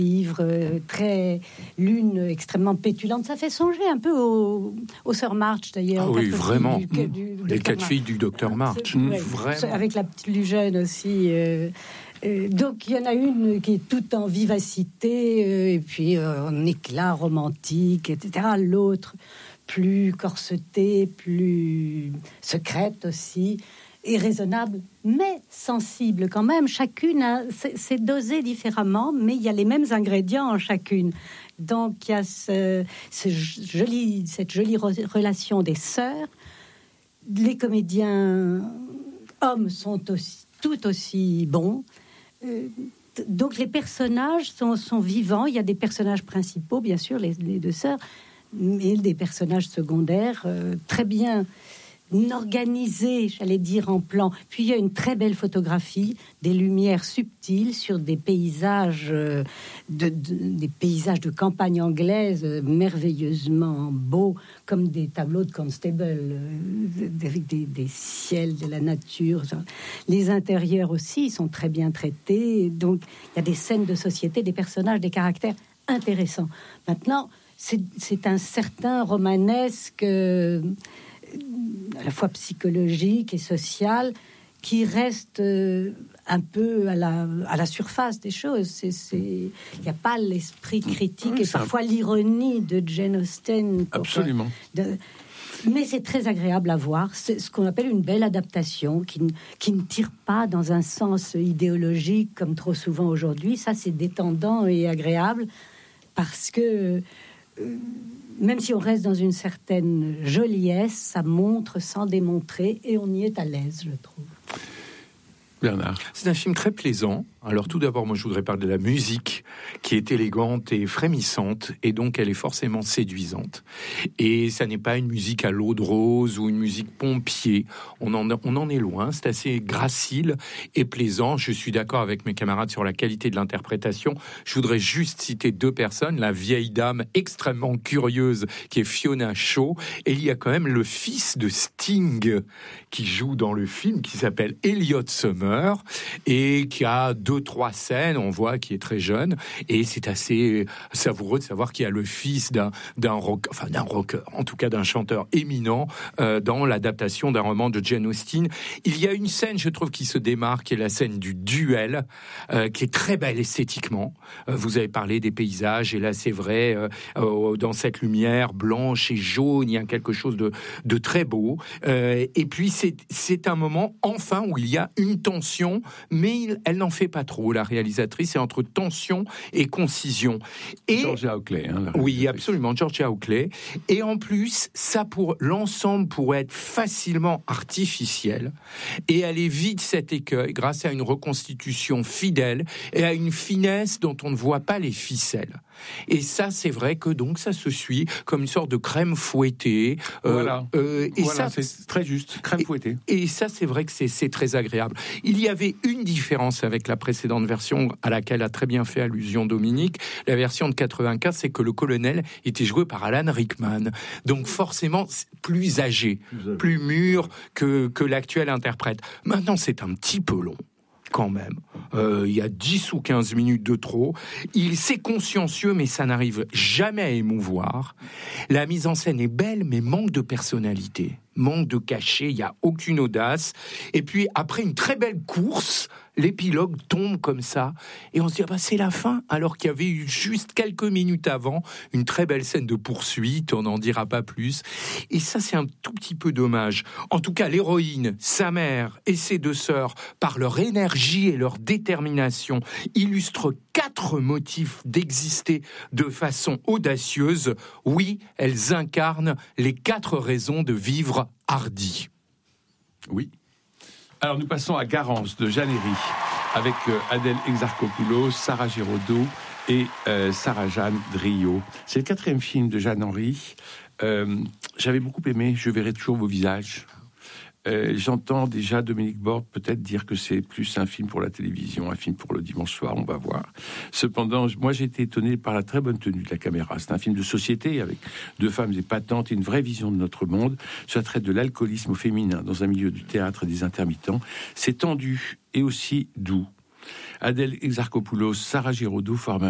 livre, l'une extrêmement pétulante. Ça fait songer un peu aux sœurs March, d'ailleurs. Ah oui, vraiment. Les 4 filles du docteur March. Vraiment. Avec la plus jeune aussi. Donc, il y en a une qui est toute en vivacité, et puis en éclat romantique, etc. L'autre, plus corsetée, plus secrète aussi, et raisonnable, mais sensible quand même. Chacune, c'est dosé différemment, mais il y a les mêmes ingrédients en chacune. Donc, il y a cette jolie relation des sœurs. Les comédiens hommes sont tout aussi bons. Donc les personnages sont vivants. Il y a des personnages principaux, bien sûr, les 2 sœurs, mais des personnages secondaires très bien organisés, j'allais dire, en plan. Puis il y a une très belle photographie, des lumières subtiles sur des paysages des paysages de campagne anglaise merveilleusement beaux, comme des tableaux de Constable, avec des ciels, de la nature. Les intérieurs aussi sont très bien traités. Donc il y a des scènes de société, des personnages, des caractères intéressants. Maintenant, c'est un certain romanesque à la fois psychologique et social, qui reste un peu à la surface des choses. Il n'y a pas l'esprit critique et parfois l'ironie de Jane Austen. Absolument. Mais c'est très agréable à voir. C'est ce qu'on appelle une belle adaptation qui ne tire pas dans un sens idéologique comme trop souvent aujourd'hui. Ça, c'est détendant et agréable parce que même si on reste dans une certaine joliesse, ça montre sans démontrer et on y est à l'aise, je trouve. Bernard. C'est un film très plaisant. Alors tout d'abord, moi je voudrais parler de la musique qui est élégante et frémissante et donc elle est forcément séduisante. Et ça n'est pas une musique à l'eau de rose ou une musique pompier. On en est loin. C'est assez gracile et plaisant. Je suis d'accord avec mes camarades sur la qualité de l'interprétation. Je voudrais juste citer 2 personnes. La vieille dame extrêmement curieuse qui est Fiona Shaw, et il y a quand même le fils de Sting qui joue dans le film, qui s'appelle Elliot Summer et qui a 2-3 scènes, on voit qu'il est très jeune, et c'est assez savoureux de savoir qu'il y a le fils d'un rocker, en tout cas d'un chanteur éminent dans l'adaptation d'un roman de Jane Austen. Il y a une scène, je trouve, qui se démarque, qui est la scène du duel, qui est très belle esthétiquement. Vous avez parlé des paysages, et là c'est vrai, dans cette lumière blanche et jaune, il y a quelque chose de très beau. Et puis c'est un moment, enfin, où il y a une tension, mais elle n'en fait pas trop, la réalisatrice, c'est entre tension et concision. Et Georgia Oakley. Oui, absolument, Georgia Oakley. Et en plus, ça pour l'ensemble pourrait être facilement artificiel et aller vite cet écueil grâce à une reconstitution fidèle et à une finesse dont on ne voit pas les ficelles. Et ça, c'est vrai que donc ça se suit comme une sorte de crème fouettée. Voilà, ça, c'est très juste, crème fouettée. Et ça, c'est vrai que c'est très agréable. Il y avait une différence avec la précédente version à laquelle a très bien fait allusion Dominique. La version de 95, c'est que le colonel était joué par Alan Rickman. Donc forcément, plus âgé, plus mûr que l'actuel interprète. Maintenant, c'est un petit peu long. Quand même, il y a 10 ou 15 minutes de trop. C'est consciencieux, mais ça n'arrive jamais à émouvoir. La mise en scène est belle, mais manque de personnalité, manque de cachet, il n'y a aucune audace. Et puis, après une très belle course, l'épilogue tombe comme ça, et on se dit, c'est la fin, alors qu'il y avait eu juste quelques minutes avant une très belle scène de poursuite, on n'en dira pas plus. Et ça, c'est un tout petit peu dommage. En tout cas, l'héroïne, sa mère et ses 2 sœurs, par leur énergie et leur détermination, illustrent 4 motifs d'exister de façon audacieuse. Oui, elles incarnent les 4 raisons de vivre hardi. Oui. Alors nous passons à Garance de Jeanne Herry avec Adèle Exarchopoulos, Sarah Giraudot et Sarah-Jeanne Driot. C'est le 4e film de Jeanne Herry. J'avais beaucoup aimé Je verrai toujours vos visages. J'entends déjà Dominique Borde peut-être dire que c'est plus un film pour la télévision, un film pour le dimanche soir, on va voir. Cependant, moi j'ai été étonné par la très bonne tenue de la caméra. C'est un film de société avec 2 femmes épatantes et une vraie vision de notre monde. Ça traite de l'alcoolisme au féminin dans un milieu du théâtre et des intermittents. C'est tendu et aussi doux. Adèle Exarchopoulos, Sarah Giraudot forment